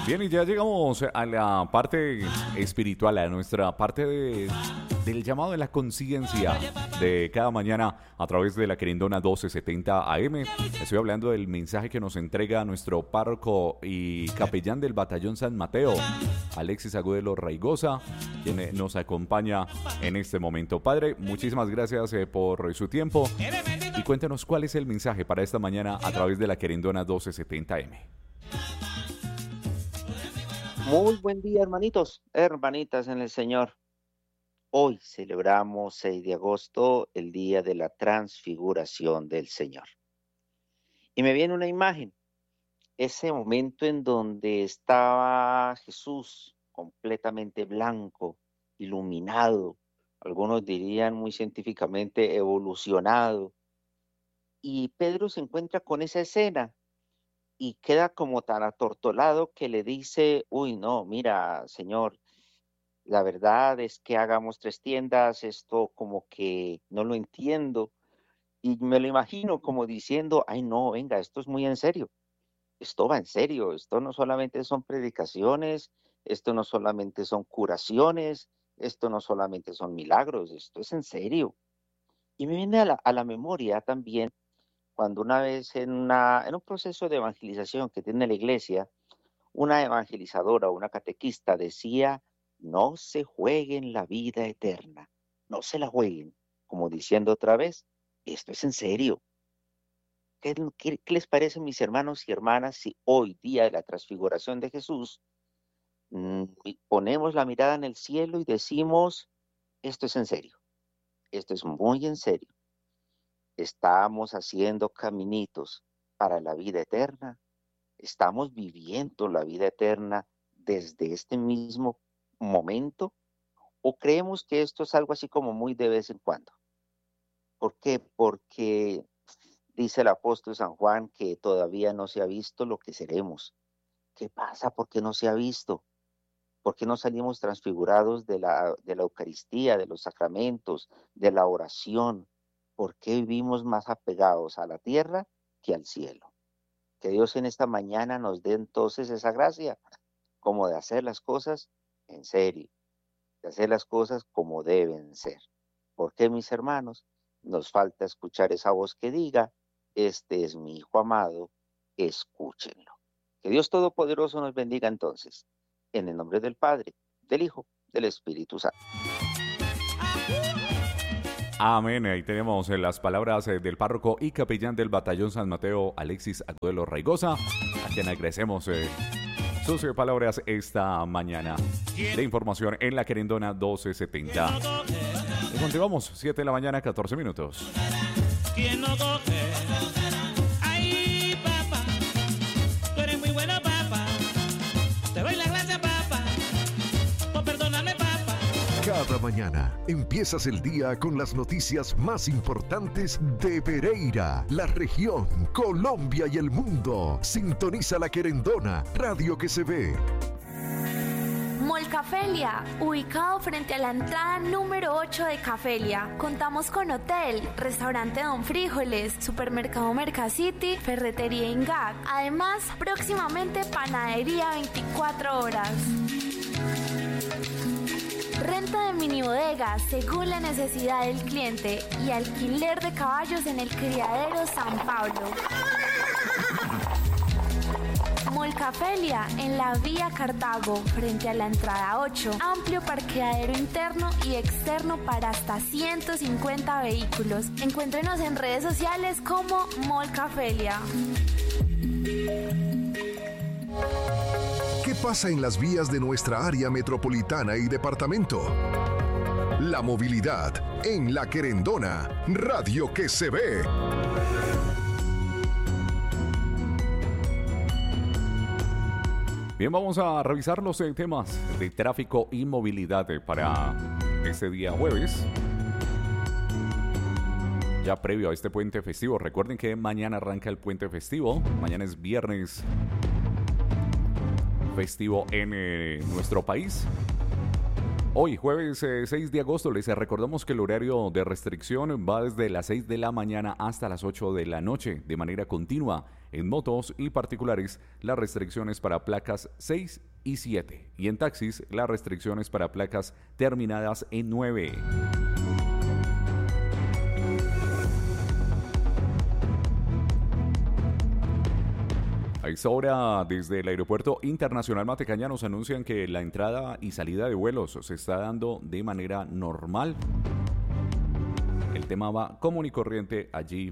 Bien, y ya llegamos a la parte espiritual, a nuestra parte del llamado de la conciencia de cada mañana a través de la querendona 1270 AM. Estoy hablando del mensaje que nos entrega nuestro párroco y capellán del Batallón San Mateo, Alexis Agudelo Raigosa, quien nos acompaña en este momento. Padre, muchísimas gracias por su tiempo y cuéntenos cuál es el mensaje para esta mañana a través de la querendona 1270 AM. Muy buen día, hermanitos, hermanitas en el Señor. Hoy celebramos 6 de agosto, el día de la transfiguración del Señor. Y me viene una imagen, ese momento en donde estaba Jesús completamente blanco, iluminado, algunos dirían muy científicamente evolucionado. Y Pedro se encuentra con esa escena y queda como tan atortolado que le dice, uy, no, mira, Señor, la verdad es que hagamos 3 tiendas, esto como que no lo entiendo. Y me lo imagino como diciendo, ay, no, venga, esto es muy en serio, esto va en serio, esto no solamente son predicaciones, esto no solamente son curaciones, esto no solamente son milagros, esto es en serio. Y me viene a la memoria también cuando una vez en un proceso de evangelización que tiene la iglesia, una evangelizadora o una catequista decía, no se jueguen la vida eterna, no se la jueguen, como diciendo otra vez, esto es en serio. ¿Qué les parece, mis hermanos y hermanas, si hoy, día de la transfiguración de Jesús, ponemos la mirada en el cielo y decimos, esto es en serio, esto es muy en serio? Estamos haciendo caminitos para la vida eterna. Estamos viviendo la vida eterna desde este mismo momento. ¿O creemos que esto es algo así como muy de vez en cuando? ¿Por qué? Porque dice el apóstol San Juan que todavía no se ha visto lo que seremos. ¿Qué pasa? ¿Por qué no se ha visto? ¿Por qué no salimos transfigurados de la Eucaristía, de los sacramentos, de la oración? ¿Por qué vivimos más apegados a la tierra que al cielo? Que Dios en esta mañana nos dé entonces esa gracia, como de hacer las cosas en serio, de hacer las cosas como deben ser. Porque, mis hermanos, nos falta escuchar esa voz que diga, este es mi Hijo amado, escúchenlo. Que Dios Todopoderoso nos bendiga entonces, en el nombre del Padre, del Hijo, del Espíritu Santo. Amén. Ahí tenemos las palabras del párroco y capellán del Batallón San Mateo, Alexis Agudelo Raigosa, a quien agradecemos sus palabras esta mañana de información en la querendona 1270. Y continuamos, 7 de la mañana, 14 minutos. ¿Quién no coge? Ay, papá, tú eres muy bueno, papá. Te doy las gracias, papá, por perdonarme, papá. Cada mañana empiezas el día con las noticias más importantes de Pereira, la región, Colombia y el mundo. Sintoniza la querendona, radio que se ve. Molcafelia, ubicado frente a la entrada número 8 de Cafelia. Contamos con hotel, restaurante Don Frijoles, supermercado Mercacity, ferretería Ingag. Además, próximamente panadería 24 horas. Renta de minibodegas según la necesidad del cliente y alquiler de caballos en el criadero San Pablo. Molcafelia, en la vía Cartago, frente a la entrada 8. Amplio parqueadero interno y externo para hasta 150 vehículos. Encuéntrenos en redes sociales como Molcafelia. ¿Qué pasa en las vías de nuestra área metropolitana y departamento? La movilidad en la querendona, radio que se ve. Bien, vamos a revisar los temas de tráfico y movilidad para este día jueves. Ya previo a este puente festivo, recuerden que mañana arranca el puente festivo. Mañana es viernes festivo en nuestro país. Hoy, jueves 6 de agosto, les recordamos que el horario de restricción va desde las 6 de la mañana hasta las 8 de la noche, de manera continua. En motos y particulares, las restricciones para placas 6 y 7. Y en taxis, las restricciones para placas terminadas en 9. A esta hora, desde el Aeropuerto Internacional Matecaña nos anuncian que la entrada y salida de vuelos se está dando de manera normal. El tema va común y corriente allí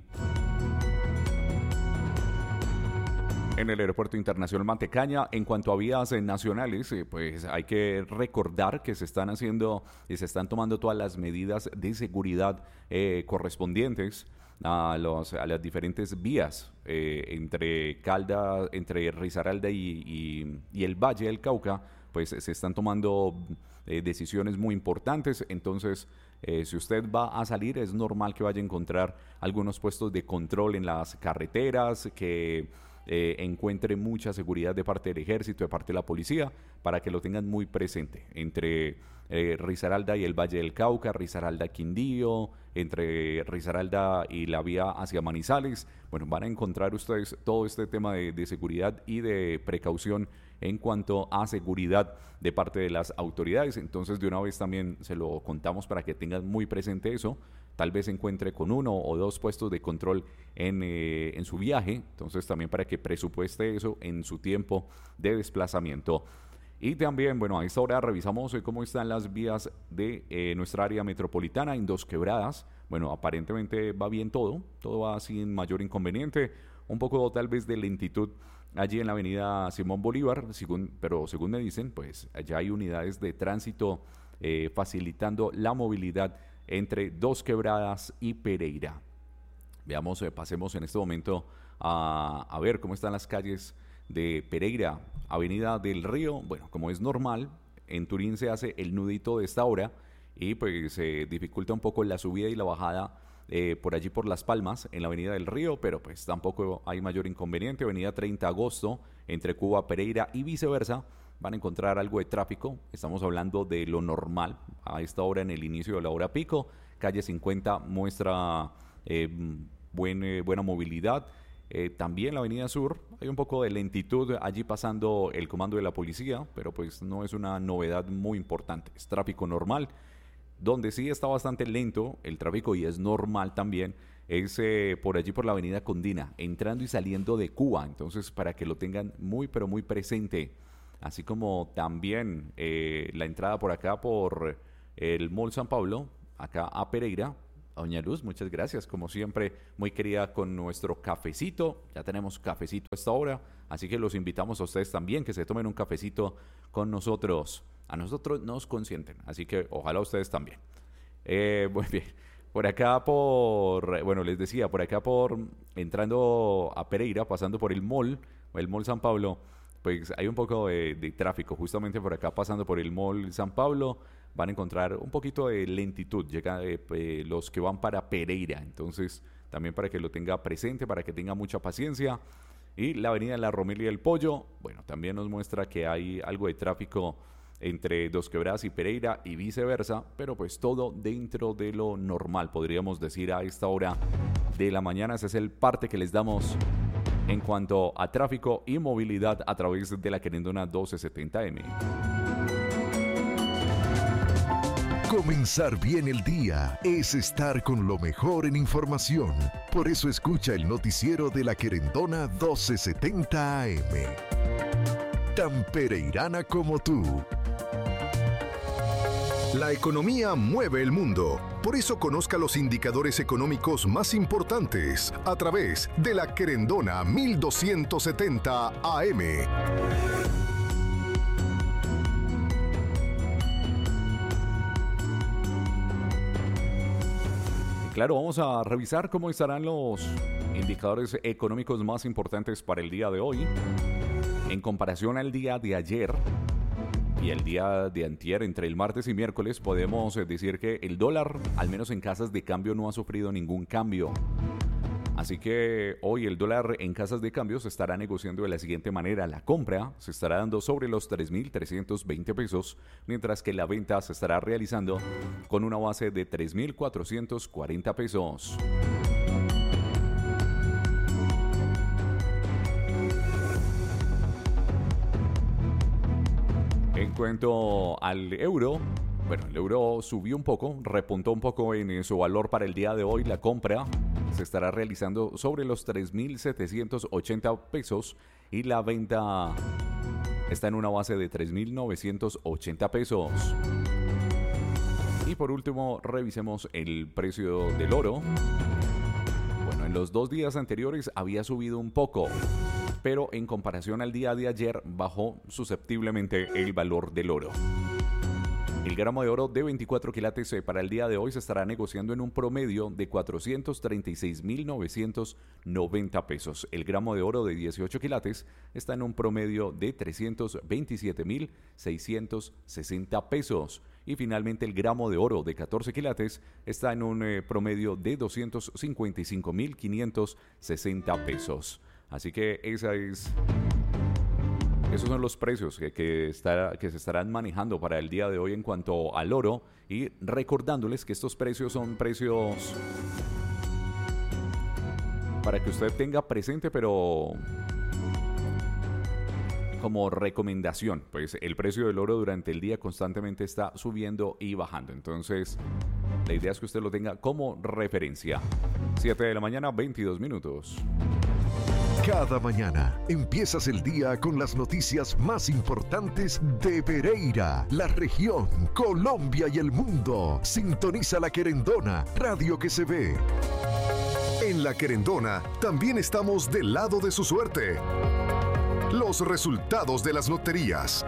en el Aeropuerto Internacional Matecaña. En cuanto a vías nacionales, pues hay que recordar que se están haciendo y se están tomando todas las medidas de seguridad correspondientes a las diferentes vías entre Risaralda y el Valle del Cauca. Pues se están tomando decisiones muy importantes. Entonces, si usted va a salir, es normal que vaya a encontrar algunos puestos de control en las carreteras, que encuentre mucha seguridad de parte del ejército, de parte de la policía, para que lo tengan muy presente. Entre Risaralda y el Valle del Cauca, Risaralda Quindío, entre Risaralda y la vía hacia Manizales, bueno, van a encontrar ustedes todo este tema de seguridad y de precaución en cuanto a seguridad de parte de las autoridades. Entonces, de una vez también se lo contamos para que tengan muy presente eso. Tal vez se encuentre con 1 o 2 puestos de control en su viaje. Entonces, también para que presupueste eso en su tiempo de desplazamiento. Y también, bueno, a esta hora revisamos cómo están las vías de nuestra área metropolitana en Dos Quebradas. Bueno, aparentemente va bien todo va sin mayor inconveniente. Un poco tal vez de lentitud allí en la avenida Simón Bolívar, pero según me dicen, pues allá hay unidades de tránsito facilitando la movilidad entre Dos Quebradas y Pereira. Veamos, pasemos en este momento a ver cómo están las calles de Pereira. Avenida del Río, bueno, como es normal, en Turín se hace el nudito de esta hora y pues se dificulta un poco la subida y la bajada por allí por Las Palmas, en la Avenida del Río, pero pues tampoco hay mayor inconveniente. Avenida 30 de Agosto, entre Cuba, Pereira y viceversa, van a encontrar algo de tráfico. Estamos hablando de lo normal a esta hora en el inicio de la hora pico. Calle 50 muestra buena movilidad. También la Avenida Sur, hay un poco de lentitud allí pasando el comando de la policía, pero pues no es una novedad muy importante, es tráfico normal. Donde sí está bastante lento el tráfico y es normal también es por allí por la Avenida Condina, entrando y saliendo de Cuba. Entonces, para que lo tengan muy pero muy presente, así como también la entrada por acá por el Mall San Pablo, acá a Pereira. Doña Luz, muchas gracias, como siempre, muy querida con nuestro cafecito. Ya tenemos cafecito a esta hora, así que los invitamos a ustedes también que se tomen un cafecito con nosotros. A nosotros nos consienten, así que ojalá ustedes también. Muy bien, por acá les decía, por acá entrando a Pereira, pasando por el Mall San Pablo, pues hay un poco de tráfico, justamente por acá pasando por el Mall San Pablo. Van a encontrar un poquito de lentitud, llega los que van para Pereira, entonces también para que lo tenga presente, para que tenga mucha paciencia. Y la avenida La Romelia del Pollo, bueno, también nos muestra que hay algo de tráfico entre Dos Quebradas y Pereira y viceversa, pero pues todo dentro de lo normal, podríamos decir a esta hora de la mañana. Ese es el parte que les damos en cuanto a tráfico y movilidad a través de la Querendona 1270M. Comenzar bien el día es estar con lo mejor en información. Por eso escucha el noticiero de la Querendona 1270 AM. Tan pereirana como tú. La economía mueve el mundo. Por eso conozca los indicadores económicos más importantes a través de la Querendona 1270 AM. Claro, vamos a revisar cómo estarán los indicadores económicos más importantes para el día de hoy. En comparación al día de ayer y el día de antier, entre el martes y miércoles, podemos decir que el dólar, al menos en casas de cambio, no ha sufrido ningún cambio. Así que hoy el dólar en casas de cambio se estará negociando de la siguiente manera. La compra se estará dando sobre los 3.320 pesos, mientras que la venta se estará realizando con una base de 3.440 pesos. En cuanto al euro, bueno, el euro subió un poco, repuntó un poco en su valor para el día de hoy. La compra se estará realizando sobre los 3.780 pesos y la venta está en una base de 3.980 pesos. Y por último, revisemos el precio del oro. Bueno, en los 2 días anteriores había subido un poco, pero en comparación al día de ayer bajó susceptiblemente el valor del oro. El gramo de oro de 24 quilates para el día de hoy se estará negociando en un promedio de 436.990 pesos. El gramo de oro de 18 quilates está en un promedio de 327.660 pesos. Y finalmente el gramo de oro de 14 quilates está en un promedio de 255.560 pesos. Así que esos son los precios que se estarán manejando para el día de hoy en cuanto al oro. Y recordándoles que estos precios son precios para que usted tenga presente, pero como recomendación, pues el precio del oro durante el día constantemente está subiendo y bajando. Entonces, la idea es que usted lo tenga como referencia. 7 de la mañana, 22 minutos. Cada mañana empiezas el día con las noticias más importantes de Pereira, la región, Colombia y el mundo. Sintoniza La Querendona, radio que se ve. En La Querendona también estamos del lado de su suerte. Los resultados de las loterías.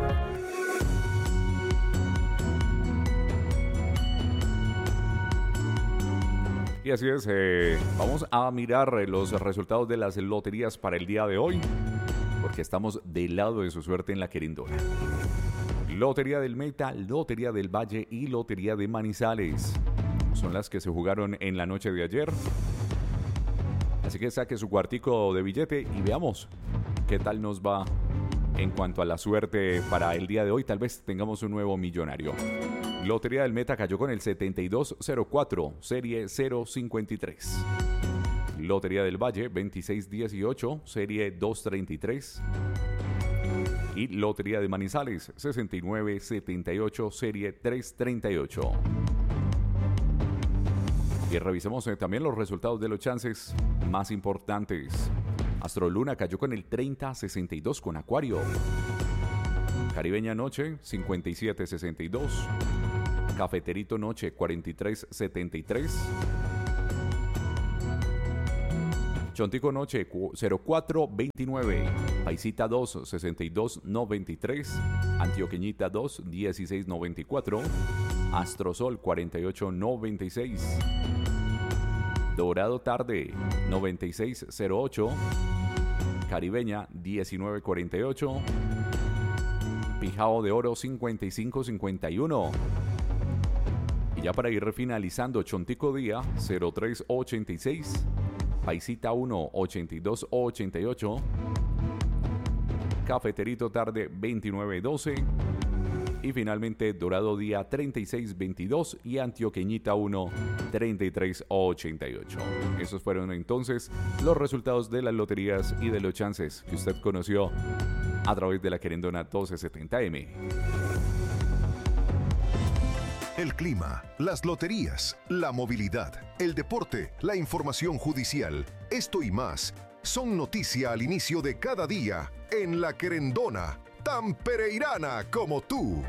Y así es, vamos a mirar los resultados de las loterías para el día de hoy, porque estamos del lado de su suerte en La Querendona. Lotería del Meta, Lotería del Valle y Lotería de Manizales son las que se jugaron en la noche de ayer. Así que saque su cuartico de billete y veamos qué tal nos va en cuanto a la suerte para el día de hoy. Tal vez tengamos un nuevo millonario. Lotería del Meta cayó con el 7204, serie 053. Lotería del Valle 2618, serie 233. Y Lotería de Manizales 6978, serie 338. Y revisemos también los resultados de los chances más importantes. Astroluna cayó con el 3062 con Acuario. Caribeña Noche 5762. Cafeterito Noche 4373. Chontico Noche 0429. Paisita 2 6293. Antioqueñita 2 1694. Astrosol 4896. Dorado Tarde 9608. Caribeña 1948. Pijao de Oro 5551. Y ya para ir finalizando, Chontico Día 0386. Paisita 1 8288. Cafeterito Tarde 2912. Y finalmente Dorado Día 3622 y Antioqueñita 1 3388. Esos fueron entonces los resultados de las loterías y de los chances que usted conoció a través de La Querendona 1270M. El clima, las loterías, la movilidad, el deporte, la información judicial, esto y más son noticia al inicio de cada día en La Querendona, tan pereirana como tú.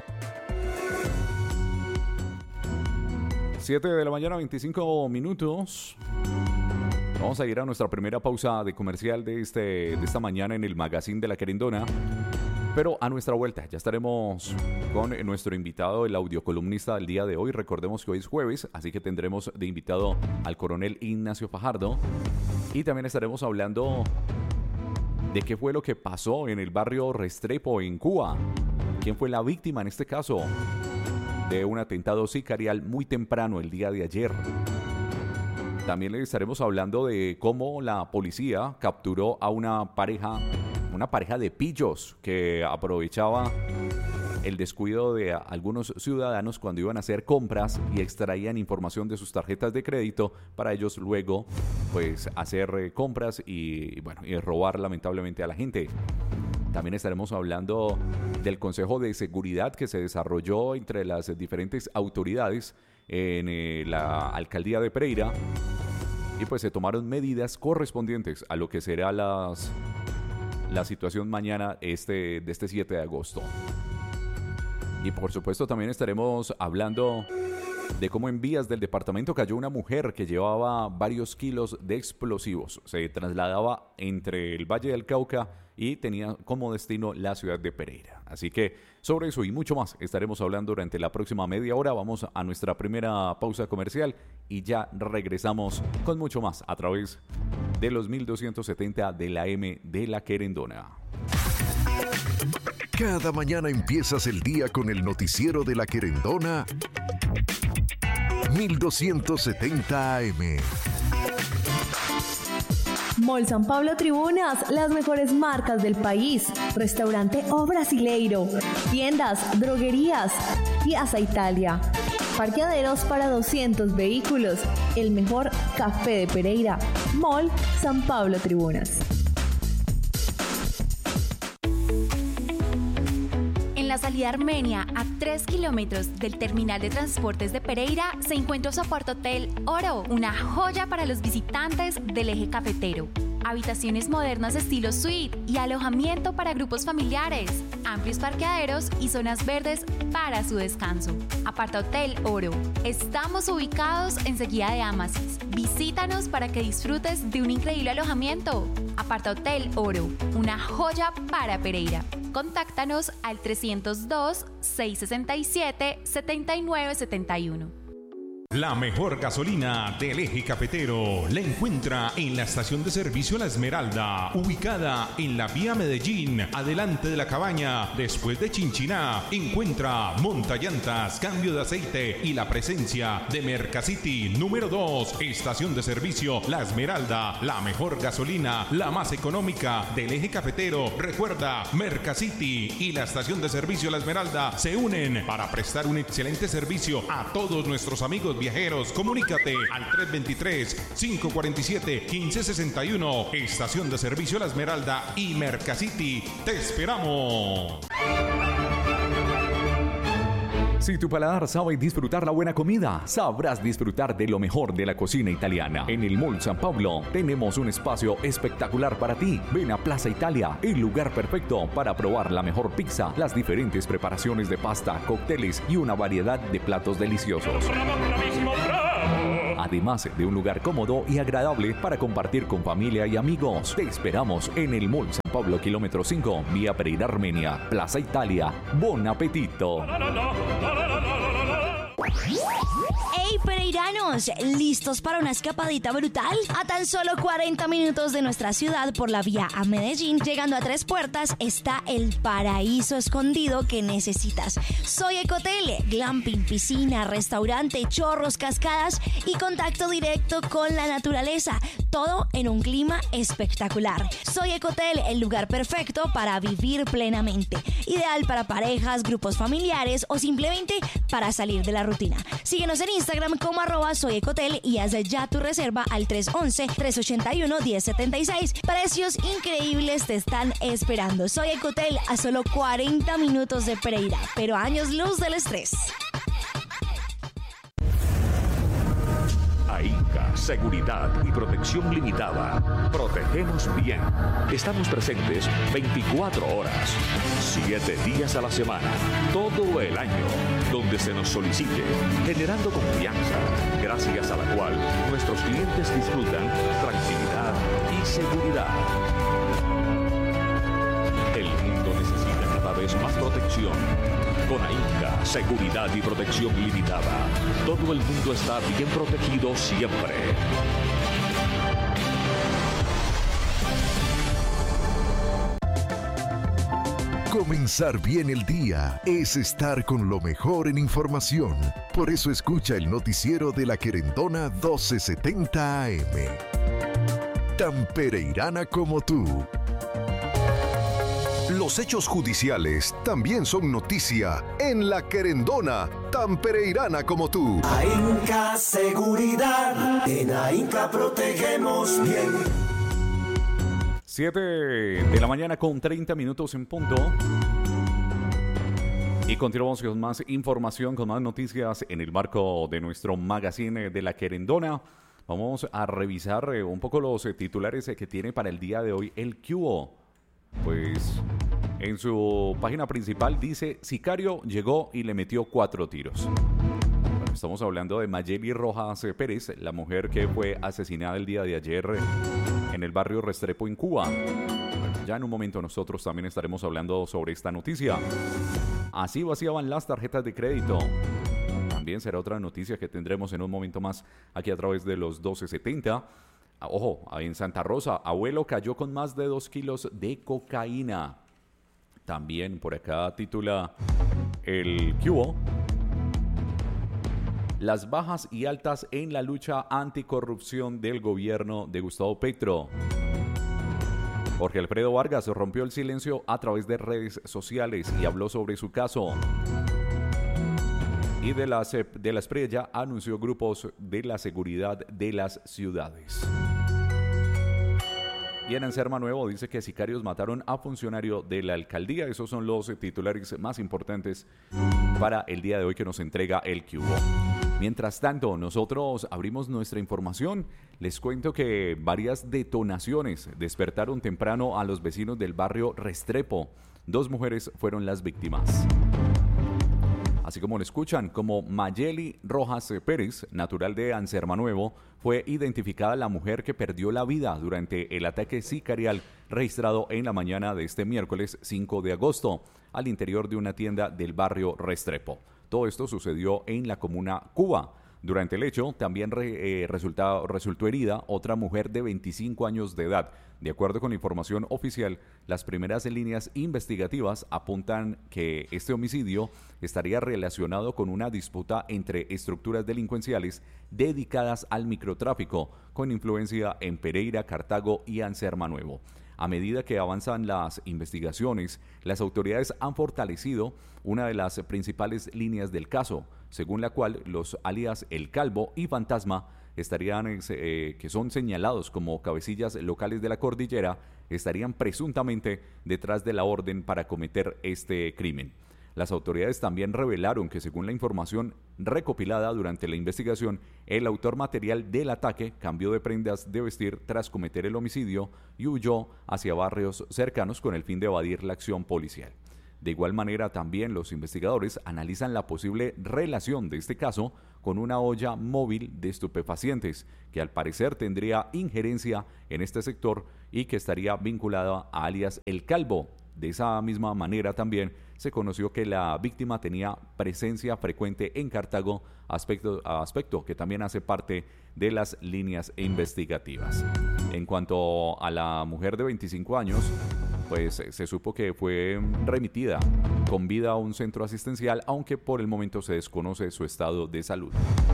7 de la mañana, 25 minutos. Vamos a ir a nuestra primera pausa de comercial de esta mañana en el magazine de La Querendona. Pero a nuestra vuelta ya estaremos con nuestro invitado, el audiocolumnista del día de hoy. Recordemos que hoy es jueves, así que tendremos de invitado al coronel Ignacio Fajardo. Y también estaremos hablando de qué fue lo que pasó en el barrio Restrepo en Cuba. ¿Quién fue la víctima en este caso de un atentado sicarial muy temprano el día de ayer? También le estaremos hablando de cómo la policía capturó a una pareja de pillos que aprovechaba el descuido de algunos ciudadanos cuando iban a hacer compras y extraían información de sus tarjetas de crédito para ellos luego pues hacer compras y robar lamentablemente a la gente. También estaremos hablando del Consejo de Seguridad que se desarrolló entre las diferentes autoridades en la alcaldía de Pereira y pues se tomaron medidas correspondientes a lo que será la situación mañana de este 7 de agosto. Y por supuesto también estaremos hablando de cómo en vías del departamento cayó una mujer que llevaba varios kilos de explosivos. Se trasladaba entre el Valle del Cauca y tenía como destino la ciudad de Pereira. Así que sobre eso y mucho más estaremos hablando durante la próxima media hora. Vamos a nuestra primera pausa comercial y ya regresamos con mucho más a través de los 1270 de la M de La Querendona. Cada mañana empiezas el día con el noticiero de La Querendona 1270 AM. Mall San Pablo Tribunas, las mejores marcas del país. Restaurante O Brasileiro, tiendas, droguerías, Piazza Italia. Parqueaderos para 200 vehículos. El mejor café de Pereira. Mall San Pablo Tribunas. En la salida Armenia, a 3 kilómetros del terminal de transportes de Pereira, se encuentra Soporte Hotel Oro, una joya para los visitantes del eje cafetero. Habitaciones modernas estilo suite y alojamiento para grupos familiares, amplios parqueaderos y zonas verdes para su descanso. Aparta Hotel Oro. Estamos ubicados enseguida de Amasis. Visítanos para que disfrutes de un increíble alojamiento. Aparta Hotel Oro, una joya para Pereira. Contáctanos al 302-667-7971. La mejor gasolina del eje cafetero la encuentra en la estación de servicio La Esmeralda, ubicada en la vía Medellín, adelante de la cabaña, después de Chinchiná. Encuentra montallantas, cambio de aceite y la presencia de Mercacity número 2. Estación de servicio La Esmeralda, la mejor gasolina, la más económica del eje cafetero. Recuerda, Mercacity y la estación de servicio La Esmeralda se unen para prestar un excelente servicio a todos nuestros amigos viajeros. Comunícate al 323-547-1561. Estación de servicio La Esmeralda y Mercacity. ¡Te esperamos! Si tu paladar sabe disfrutar la buena comida, sabrás disfrutar de lo mejor de la cocina italiana. En el Mall San Pablo tenemos un espacio espectacular para ti. Ven a Plaza Italia, el lugar perfecto para probar la mejor pizza, las diferentes preparaciones de pasta, cócteles y una variedad de platos deliciosos. Además de un lugar cómodo y agradable para compartir con familia y amigos. Te esperamos en el Mall San Pablo, kilómetro 5, vía Pereira Armenia, Plaza Italia. ¡Bon apetito! ¡Hey pereiranos! ¿Listos para una escapadita brutal? A tan solo 40 minutos de nuestra ciudad por la vía a Medellín, llegando a Tres Puertas, está el paraíso escondido que necesitas. Soy Ecotel, glamping, piscina, restaurante, chorros, cascadas y contacto directo con la naturaleza. Todo en un clima espectacular. Soy Ecotel, el lugar perfecto para vivir plenamente. Ideal para parejas, grupos familiares o simplemente para salir de la rutina. Síguenos en Instagram como @soyecotel y haz ya tu reserva al 311-381-1076. Precios increíbles te están esperando. Soy Ecotel, a solo 40 minutos de Pereira, pero años luz del estrés. AINCA, Seguridad y Protección Limitada. Protegemos bien. Estamos presentes 24 horas, 7 días a la semana, todo el año, donde se nos solicite, generando confianza, gracias a la cual nuestros clientes disfrutan tranquilidad y seguridad. El mundo necesita cada vez más protección. Con AINCA, Seguridad y Protección Limitada, todo el mundo está bien protegido siempre. Comenzar bien el día es estar con lo mejor en información, Por eso escucha el noticiero de La Querendona 1270 AM. Tan pereirana como tú. Los hechos judiciales también son noticia en La Querendona, tan pereirana como tú. AINCA Seguridad, en AINCA protegemos bien. 7 de la mañana con 30 minutos en punto. Y continuamos con más información, con más noticias en el marco de nuestro magazine de La Querendona. Vamos a revisar un poco los titulares que tiene para el día de hoy el QO. Pues en su página principal dice: sicario llegó y le metió 4 tiros. Bueno, estamos hablando de Mayeli Rojas Pérez, la mujer que fue asesinada el día de ayer en el barrio Restrepo en Cuba. Bueno, ya en un momento nosotros también estaremos hablando sobre esta noticia. Así vaciaban las tarjetas de crédito. También será otra noticia que tendremos en un momento más aquí a través de los 1270. Ojo, en Santa Rosa, abuelo cayó con más de 2 kilos de cocaína. También por acá titula el QO: las bajas y altas en la lucha anticorrupción del gobierno de Gustavo Petro. Jorge Alfredo Vargas rompió el silencio a través de redes sociales y habló sobre su caso. Y de la SPRE ya anunció grupos de la seguridad de las ciudades. Y en Anserma Nuevo dice que sicarios mataron a funcionario de la alcaldía. Esos son los titulares más importantes para el día de hoy que nos entrega el QO. Mientras tanto, nosotros abrimos nuestra información. Les cuento que varias detonaciones despertaron temprano a los vecinos del barrio Restrepo. 2 mujeres fueron las víctimas. Así como lo escuchan, como Mayeli Rojas Pérez, natural de Anserma Nuevo, fue identificada la mujer que perdió la vida durante el ataque sicarial registrado en la mañana de este miércoles 5 de agosto al interior de una tienda del barrio Restrepo. Todo esto sucedió en la comuna Cuba. Durante el hecho, también resultó herida otra mujer de 25 años de edad. De acuerdo con la información oficial, las primeras líneas investigativas apuntan que este homicidio estaría relacionado con una disputa entre estructuras delincuenciales dedicadas al microtráfico, con influencia en Pereira, Cartago y Anserma Nuevo. A medida que avanzan las investigaciones, las autoridades han fortalecido una de las principales líneas del caso, según la cual los alias El Calvo y Fantasma estarían, que son señalados como cabecillas locales de la cordillera, estarían presuntamente detrás de la orden para cometer este crimen. Las autoridades también revelaron que, según la información recopilada durante la investigación, el autor material del ataque cambió de prendas de vestir tras cometer el homicidio y huyó hacia barrios cercanos con el fin de evadir la acción policial. De igual manera, también los investigadores analizan la posible relación de este caso con una olla móvil de estupefacientes que al parecer tendría injerencia en este sector y que estaría vinculada a alias El Calvo. De esa misma manera también se conoció que la víctima tenía presencia frecuente en Cartago, aspecto que también hace parte de las líneas investigativas. En cuanto a la mujer de 25 años, pues se supo que fue remitida con vida a un centro asistencial, aunque por el momento se desconoce su estado de salud.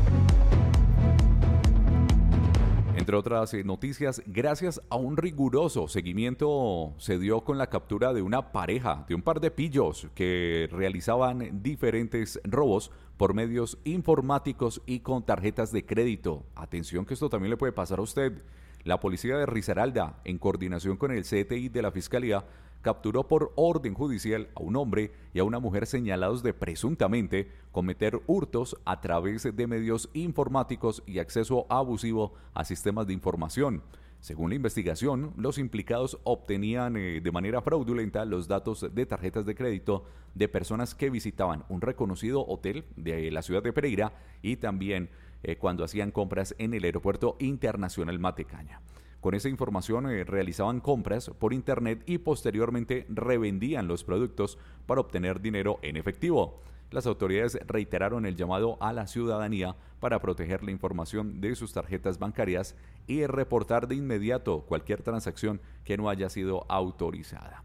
Entre otras noticias, gracias a un riguroso seguimiento se dio con la captura de una pareja, de un par de pillos que realizaban diferentes robos por medios informáticos y con tarjetas de crédito. Atención, que esto también le puede pasar a usted. La policía de Risaralda, en coordinación con el CTI de la Fiscalía, capturó por orden judicial a un hombre y a una mujer señalados de presuntamente cometer hurtos a través de medios informáticos y acceso abusivo a sistemas de información. Según la investigación, los implicados obtenían de manera fraudulenta los datos de tarjetas de crédito de personas que visitaban un reconocido hotel de la ciudad de Pereira y también cuando hacían compras en el Aeropuerto Internacional Matecaña. Con esa información realizaban compras por internet y posteriormente revendían los productos para obtener dinero en efectivo. Las autoridades reiteraron el llamado a la ciudadanía para proteger la información de sus tarjetas bancarias y reportar de inmediato cualquier transacción que no haya sido autorizada.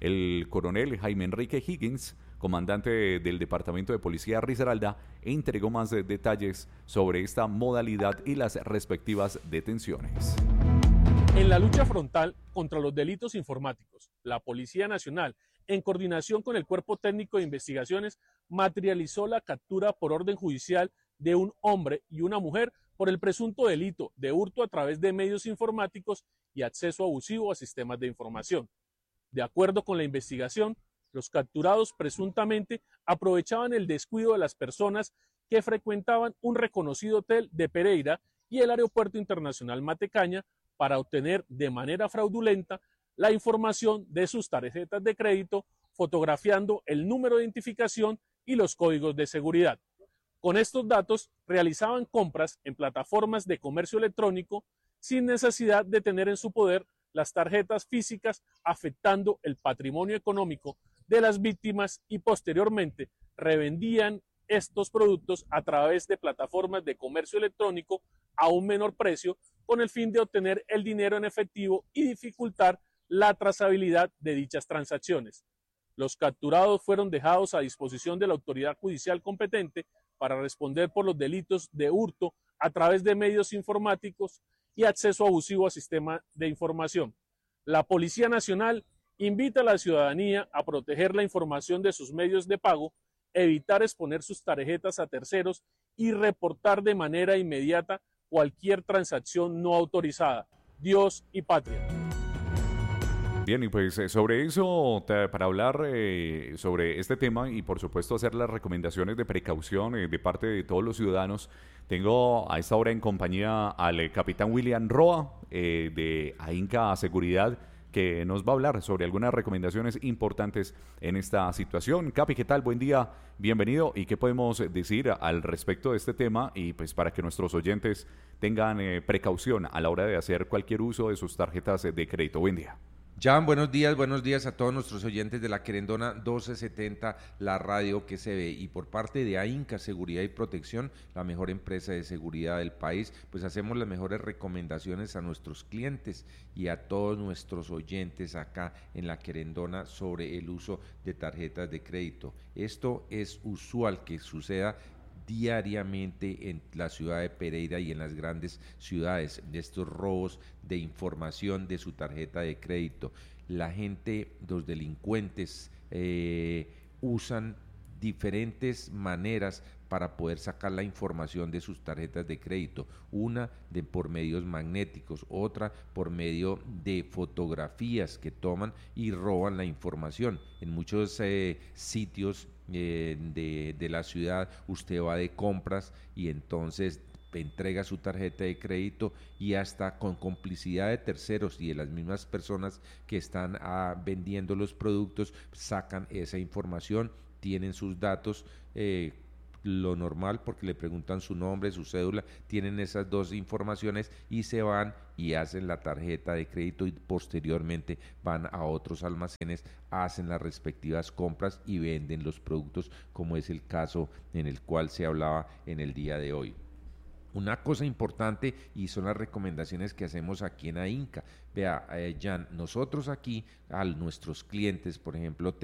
El coronel Jaime Enrique Higgins, comandante del Departamento de Policía Risaralda, entregó más detalles sobre esta modalidad y las respectivas detenciones. En la lucha frontal contra los delitos informáticos, la Policía Nacional, en coordinación con el Cuerpo Técnico de Investigaciones, materializó la captura por orden judicial de un hombre y una mujer por el presunto delito de hurto a través de medios informáticos y acceso abusivo a sistemas de información. De acuerdo con la investigación, los capturados presuntamente aprovechaban el descuido de las personas que frecuentaban un reconocido hotel de Pereira y el Aeropuerto Internacional Matecaña para obtener de manera fraudulenta la información de sus tarjetas de crédito, fotografiando el número de identificación y los códigos de seguridad. Con estos datos realizaban compras en plataformas de comercio electrónico sin necesidad de tener en su poder las tarjetas físicas, afectando el patrimonio económico de las víctimas, y posteriormente revendían estos productos a través de plataformas de comercio electrónico a un menor precio, con el fin de obtener el dinero en efectivo y dificultar la trazabilidad de dichas transacciones. Los capturados fueron dejados a disposición de la autoridad judicial competente para responder por los delitos de hurto a través de medios informáticos y acceso abusivo a sistemas de información. La Policía Nacional invita a la ciudadanía a proteger la información de sus medios de pago, evitar exponer sus tarjetas a terceros y reportar de manera inmediata cualquier transacción no autorizada. Dios y patria. Bien, y pues sobre eso, para hablar sobre este tema y por supuesto hacer las recomendaciones de precaución de parte de todos los ciudadanos, tengo a esta hora en compañía al capitán William Roa de AINCA Seguridad, que nos va a hablar sobre algunas recomendaciones importantes en esta situación. Capi, ¿qué tal? Buen día, bienvenido. ¿Y qué podemos decir al respecto de este tema? Y pues para que nuestros oyentes tengan precaución a la hora de hacer cualquier uso de sus tarjetas de crédito. Buen día. Jan, buenos días a todos nuestros oyentes de la Querendona 1270, la radio que se ve, y por parte de AINCA Seguridad y Protección, la mejor empresa de seguridad del país, pues hacemos las mejores recomendaciones a nuestros clientes y a todos nuestros oyentes acá en la Querendona sobre el uso de tarjetas de crédito. Esto es usual que suceda diariamente en la ciudad de Pereira y en las grandes ciudades, de estos robos de información de su tarjeta de crédito. La gente, los delincuentes usan diferentes maneras para poder sacar la información de sus tarjetas de crédito, una por medios magnéticos, otra por medio de fotografías que toman y roban la información. En muchos sitios de la ciudad usted va de compras y entonces entrega su tarjeta de crédito y hasta con complicidad de terceros y de las mismas personas que están vendiendo los productos sacan esa información, tienen sus datos, lo normal porque le preguntan su nombre, su cédula, tienen esas dos informaciones y se van y hacen la tarjeta de crédito y posteriormente van a otros almacenes, hacen las respectivas compras y venden los productos, como es el caso en el cual se hablaba en el día de hoy. Una cosa importante y son las recomendaciones que hacemos aquí en AINCA. Vea, Jan, nosotros aquí a nuestros clientes, por ejemplo,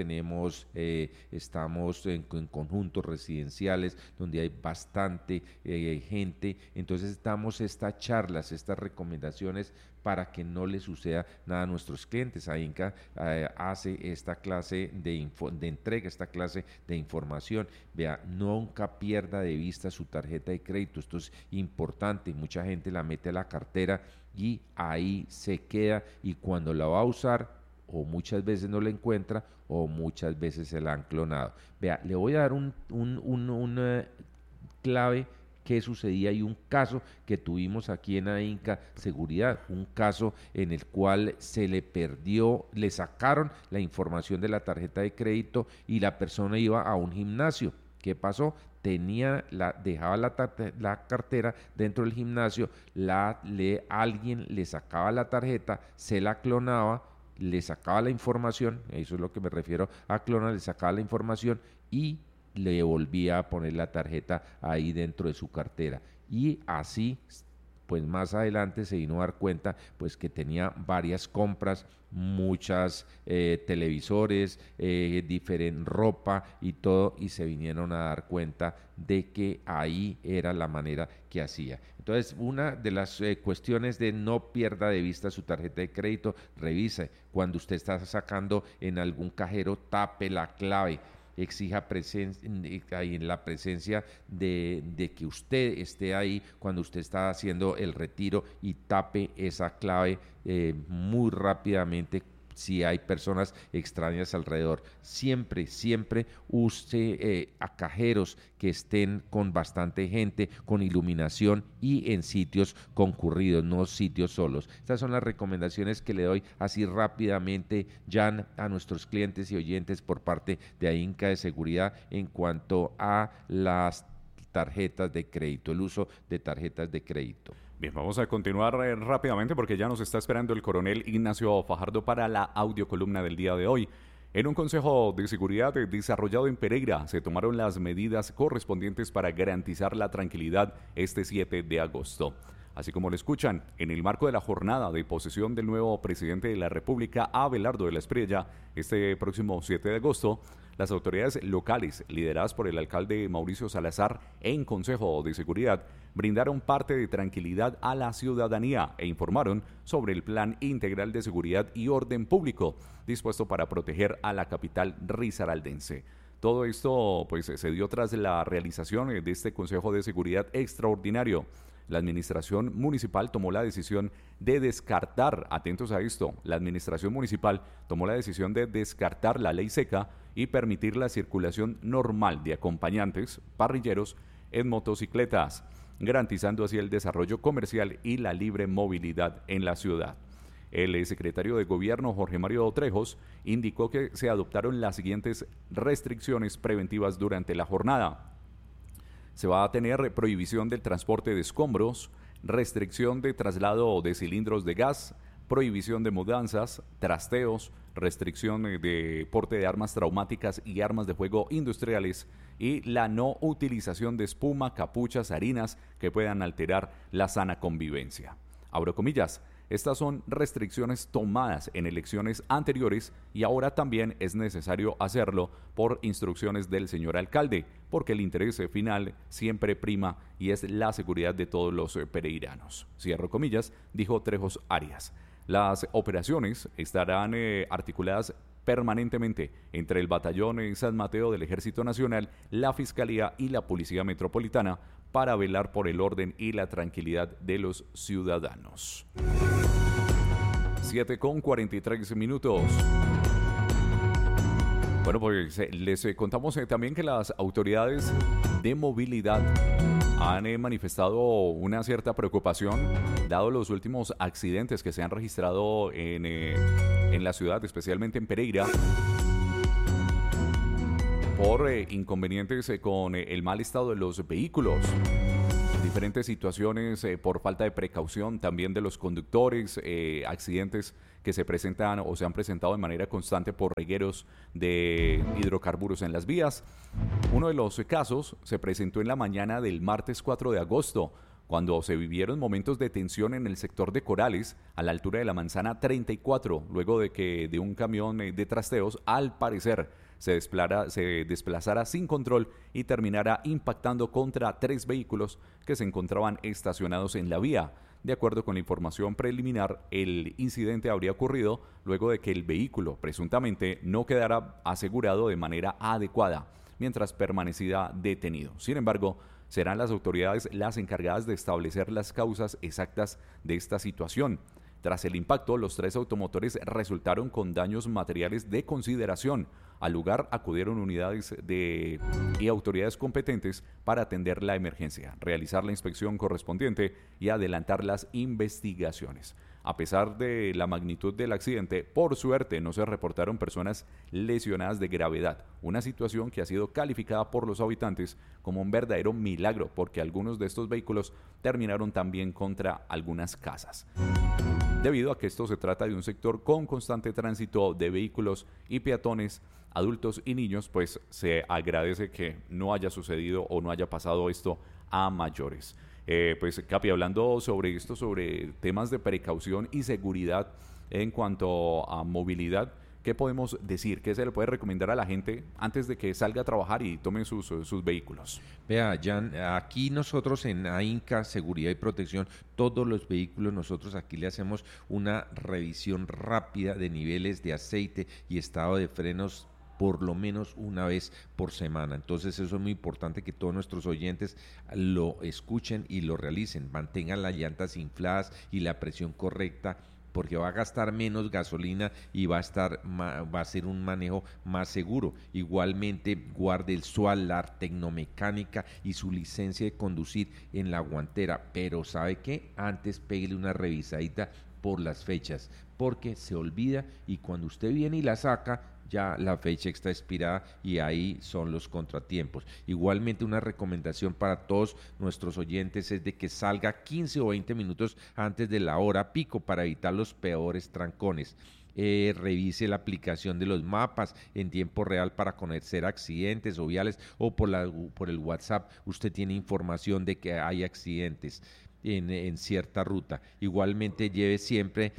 estamos en conjuntos residenciales donde hay bastante gente, entonces damos estas charlas, estas recomendaciones para que no le suceda nada a nuestros clientes. AINCA hace esta clase de entrega, esta clase de información. Vea, nunca pierda de vista su tarjeta de crédito, esto es importante, mucha gente la mete a la cartera y ahí se queda y cuando la va a usar o muchas veces no la encuentra o muchas veces se la han clonado. Vea, le voy a dar una clave que sucedía y un caso que tuvimos aquí en AINCA Seguridad, un caso en el cual se le perdió, le sacaron la información de la tarjeta de crédito y la persona iba a un gimnasio. ¿Qué pasó? Dejaba la cartera dentro del gimnasio, alguien le sacaba la tarjeta, se la clonaba, le sacaba la información, eso es lo que me refiero a clonar, le sacaba la información y le volvía a poner la tarjeta ahí dentro de su cartera. Y así pues más adelante se vino a dar cuenta pues que tenía varias compras, muchas televisores, diferente ropa y todo, y se vinieron a dar cuenta de que ahí era la manera que hacía. Entonces, una de las cuestiones de no pierda de vista su tarjeta de crédito, revise cuando usted está sacando en algún cajero, tape la clave, exija en la presencia de que usted esté ahí cuando usted está haciendo el retiro, y tape esa clave muy rápidamente si hay personas extrañas alrededor. Siempre use a cajeros que estén con bastante gente, con iluminación y en sitios concurridos, no sitios solos. Estas son las recomendaciones que le doy así rápidamente, Jan, a nuestros clientes y oyentes por parte de AINCA de Seguridad en cuanto a las tarjetas de crédito, el uso de tarjetas de crédito. Bien, vamos a continuar rápidamente porque ya nos está esperando el coronel Ignacio Fajardo para la audiocolumna del día de hoy. En un consejo de seguridad desarrollado en Pereira se tomaron las medidas correspondientes para garantizar la tranquilidad este 7 de agosto. Así como lo escuchan, en el marco de la jornada de posesión del nuevo presidente de la República, Abelardo de la Espriella, este próximo 7 de agosto, las autoridades locales, lideradas por el alcalde Mauricio Salazar, en Consejo de Seguridad, brindaron parte de tranquilidad a la ciudadanía e informaron sobre el Plan Integral de Seguridad y Orden Público, dispuesto para proteger a la capital risaraldense. Todo esto pues se dio tras la realización de este Consejo de Seguridad extraordinario. La administración municipal tomó la decisión de descartar, atentos a esto, la administración municipal tomó la decisión de descartar la ley seca y permitir la circulación normal de acompañantes, parrilleros en motocicletas, garantizando así el desarrollo comercial y la libre movilidad en la ciudad. El secretario de Gobierno, Jorge Mario Trejos, indicó que se adoptaron las siguientes restricciones preventivas durante la jornada. Se va a tener prohibición del transporte de escombros, restricción de traslado de cilindros de gas, prohibición de mudanzas, trasteos, restricción de porte de armas traumáticas y armas de fuego industriales y la no utilización de espuma, capuchas, harinas que puedan alterar la sana convivencia. Abro comillas. Estas son restricciones tomadas en elecciones anteriores y ahora también es necesario hacerlo por instrucciones del señor alcalde, porque el interés final siempre prima y es la seguridad de todos los pereiranos. Cierro comillas, dijo Trejos Arias. Las operaciones estarán articuladas permanentemente entre el Batallón San Mateo del Ejército Nacional, la Fiscalía y la Policía Metropolitana para velar por el orden y la tranquilidad de los ciudadanos. 7:43. Bueno, pues les contamos también que las autoridades de movilidad han manifestado una cierta preocupación dado los últimos accidentes que se han registrado en la ciudad, especialmente en Pereira, por inconvenientes con el mal estado de los vehículos. Diferentes situaciones por falta de precaución también de los conductores, accidentes que se presentan o se han presentado de manera constante por regueros de hidrocarburos en las vías. Uno de los casos se presentó en la mañana del martes 4 de agosto, cuando se vivieron momentos de tensión en el sector de Corales, a la altura de la manzana 34, luego de que de un camión de trasteos, al parecer, se desplazara sin control y terminara impactando contra 3 vehículos que se encontraban estacionados en la vía. De acuerdo con la información preliminar, el incidente habría ocurrido luego de que el vehículo presuntamente no quedara asegurado de manera adecuada, mientras permanecía detenido. Sin embargo, serán las autoridades las encargadas de establecer las causas exactas de esta situación. Tras el impacto, los 3 automotores resultaron con daños materiales de consideración. Al lugar acudieron unidades y autoridades competentes para atender la emergencia, realizar la inspección correspondiente y adelantar las investigaciones. A pesar de la magnitud del accidente, por suerte no se reportaron personas lesionadas de gravedad, una situación que ha sido calificada por los habitantes como un verdadero milagro, porque algunos de estos vehículos terminaron también contra algunas casas. Debido a que esto se trata de un sector con constante tránsito de vehículos y peatones, adultos y niños, pues se agradece que no haya sucedido o no haya pasado esto a mayores. Pues Capi, hablando sobre esto, sobre temas de precaución y seguridad en cuanto a movilidad, ¿qué podemos decir? ¿Qué se le puede recomendar a la gente antes de que salga a trabajar y tome sus vehículos? Vea, Jan, aquí nosotros en AINCA Seguridad y Protección, todos los vehículos, nosotros aquí le hacemos una revisión rápida de niveles de aceite y estado de frenos por lo menos una vez por semana. Entonces eso es muy importante que todos nuestros oyentes lo escuchen y lo realicen, mantengan las llantas infladas y la presión correcta, porque va a gastar menos gasolina y va a ser un manejo más seguro. Igualmente, guarde el SUAT, la tecnomecánica y su licencia de conducir en la guantera, pero ¿sabe qué? Antes pégale una revisadita por las fechas, porque se olvida y cuando usted viene y la saca, ya la fecha está expirada y ahí son los contratiempos. Igualmente, una recomendación para todos nuestros oyentes es de que salga 15 o 20 minutos antes de la hora pico para evitar los peores trancones. Revise la aplicación de los mapas en tiempo real para conocer accidentes o viales, o por el WhatsApp usted tiene información de que hay accidentes en cierta ruta. Igualmente, lleve siempre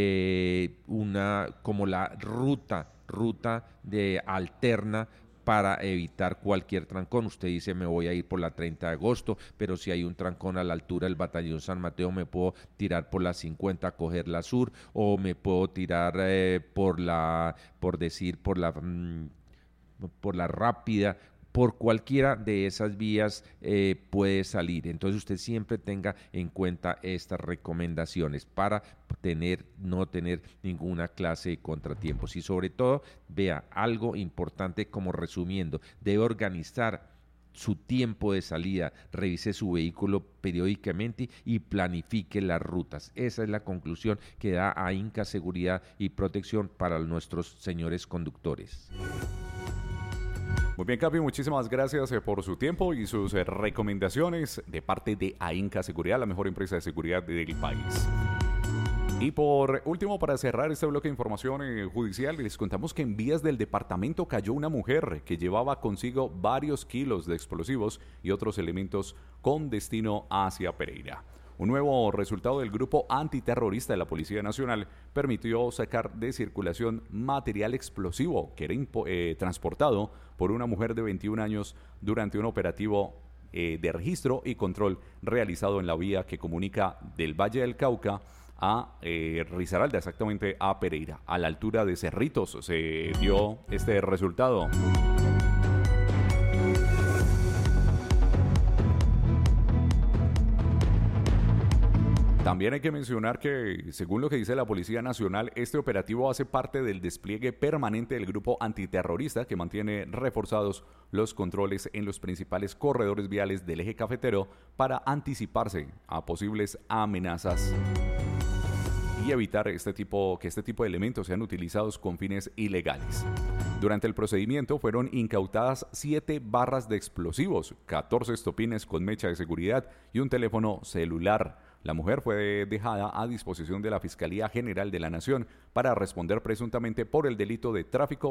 como la ruta de alterna para evitar cualquier trancón. Usted dice, me voy a ir por la 30 de agosto, pero si hay un trancón a la altura del Batallón San Mateo, me puedo tirar por la 50 a coger la sur, o me puedo tirar por la rápida. Por cualquiera de esas vías puede salir. Entonces usted siempre tenga en cuenta estas recomendaciones para no tener ninguna clase de contratiempos. Y sobre todo, vea, algo importante como resumiendo, debe organizar su tiempo de salida, revise su vehículo periódicamente y planifique las rutas. Esa es la conclusión que da AINCA Seguridad y Protección para nuestros señores conductores. Muy bien, Capi, muchísimas gracias por su tiempo y sus recomendaciones de parte de AINCA Seguridad, la mejor empresa de seguridad del país. Y por último, para cerrar este bloque de información judicial, les contamos que en vías del departamento cayó una mujer que llevaba consigo varios kilos de explosivos y otros elementos con destino hacia Pereira. Un nuevo resultado del grupo antiterrorista de la Policía Nacional permitió sacar de circulación material explosivo que era transportado por una mujer de 21 años durante un operativo de registro y control realizado en la vía que comunica del Valle del Cauca a Risaralda, exactamente a Pereira. A la altura de Cerritos se dio este resultado. También hay que mencionar que, según lo que dice la Policía Nacional, este operativo hace parte del despliegue permanente del grupo antiterrorista que mantiene reforzados los controles en los principales corredores viales del eje cafetero para anticiparse a posibles amenazas y evitar que este tipo de elementos sean utilizados con fines ilegales. Durante el procedimiento fueron incautadas 7 barras de explosivos, 14 estopines con mecha de seguridad y un teléfono celular. La mujer fue dejada a disposición de la Fiscalía General de la Nación para responder presuntamente por el delito de tráfico